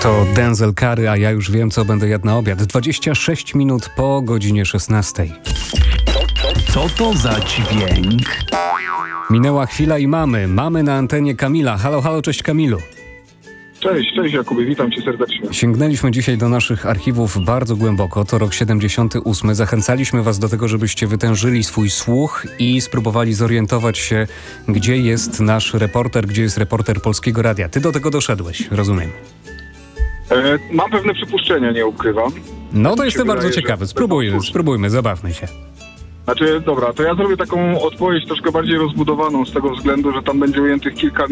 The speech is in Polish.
To Denzel Curry, a ja już wiem, co będę jadł na obiad. 26 minut po godzinie 16. Co to za dźwięk? Minęła chwila i mamy na antenie Kamila. Halo, halo, cześć Kamilu. Cześć Jakubie, witam cię serdecznie. Sięgnęliśmy dzisiaj do naszych archiwów bardzo głęboko, to rok 78. Zachęcaliśmy was do tego, żebyście wytężyli swój słuch i spróbowali zorientować się, gdzie jest nasz reporter, gdzie jest reporter Polskiego Radia. Ty do tego doszedłeś, rozumiem. Mam pewne przypuszczenia, nie ukrywam. No to jestem bardzo wydaje, ciekawy. że Spróbujmy, zabawmy się. Znaczy, dobra, to ja zrobię taką odpowiedź troszkę bardziej rozbudowaną z tego względu, że tam będzie ujętych kilka